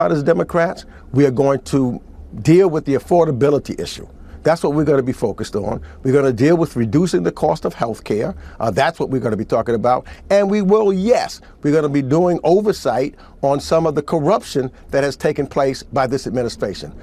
As Democrats, we are going to deal with the affordability issue. That's what we're going to be focused on. We're going to deal with reducing the cost of health care. That's what we're going to be talking about. And we will, yes, we're going to be doing oversight on some of the corruption that has taken place by this administration.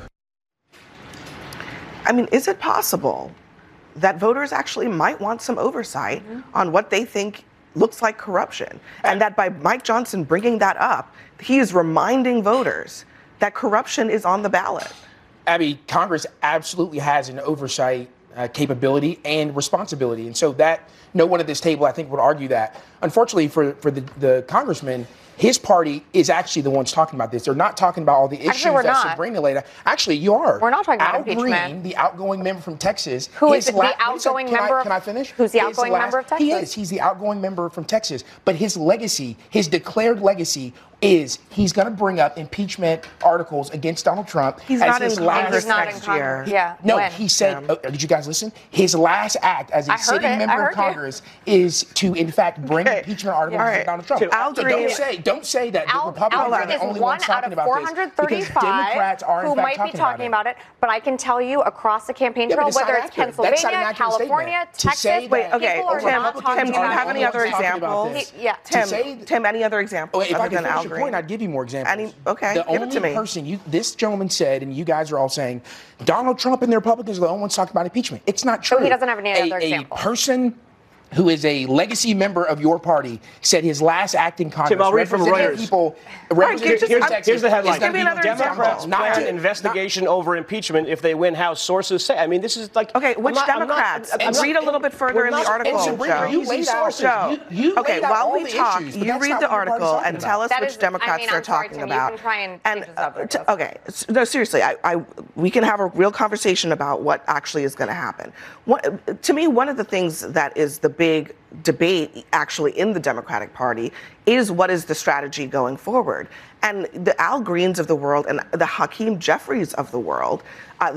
I mean, is it possible that voters actually might want some oversight on what they think looks like corruption? And that by Mike Johnson bringing that up, he is reminding voters that corruption is on the ballot. Abby, Congress absolutely has an oversight capability and responsibility. And so that no one at this table, I think, would argue that. Unfortunately for the congressman, his party is actually the ones talking about this. They're not talking about all the issues that Sabrina laid out. Actually, you are. We're not talking about Al impeachment. Green, the outgoing member from Texas. Who is the outgoing member? Can I finish? Who's the outgoing member of Texas? He is. He's the outgoing member from Texas. But his legacy, his declared legacy, is he's going to bring up impeachment articles against Donald Trump. He's not in Congress next year. Yeah. No, when? he said, did you guys listen? His last act as a sitting member of Congress is to, in fact, bring impeachment articles against Donald Trump. Al Green, don't say that the Republicans are the only ones talking about this. Because Democrats are, in fact, who might be talking about it. But I can tell you across the campaign trail, whether it's Pennsylvania, California, Texas, wait, okay, people are not talking Tim, do you have any other examples? Yeah. Tim, any other examples other than Al Green? I'd give you more examples. Okay, give it to me. The only person, this gentleman said, and you guys are all saying, Donald Trump and the Republicans are the only ones talking about impeachment. It's not true. So he doesn't have any other example. A person who is a legacy member of your party said his last act in Congress. Tim, I'll read from Reuters. Here's the headline. Democrats want an investigation over impeachment if they win House, sources say. I mean, this is like... Okay, which Democrats? Read a little bit further in the article, Joe. You laid out Joe. Okay, while we talk, you read the article and tell us which Democrats they're talking about. And okay, no, seriously, we can have a real conversation about what actually is going to happen. To me, one of the things that is the big debate actually in the Democratic Party is what is the strategy going forward. And the Al Greens of the world and the Hakeem Jeffries of the world,